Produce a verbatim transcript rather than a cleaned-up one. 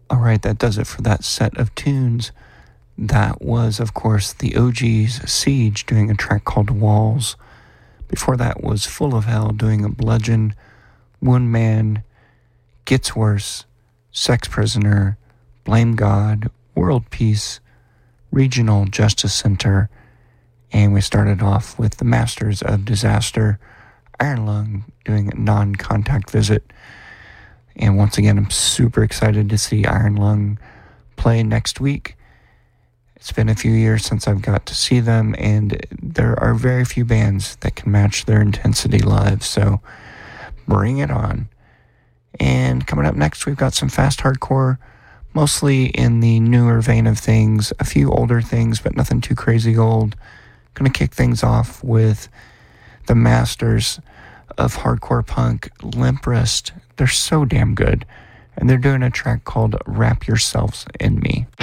All right, that does it for that set of tunes. That was, of course, the O Gs Siege doing a track called Walls. Before that was Full of Hell doing a Bludgeon, Wound Man, Gets Worse, Sex Prisoner, Blame God, World Peace, Regional Justice Center, and we started off with the Masters of Disaster, Iron Lung doing a non-contact visit. And once again, I'm super excited to see Iron Lung play next week. It's been a few years since I've got to see them, and there are very few bands that can match their intensity live, so bring it on. And coming up next, we've got some fast hardcore, mostly in the newer vein of things, a few older things, but nothing too crazy old. Gonna kick things off with the masters of hardcore punk, Limp Wrist. They're so damn good, and they're doing a track called Wrap Yourselves in Me.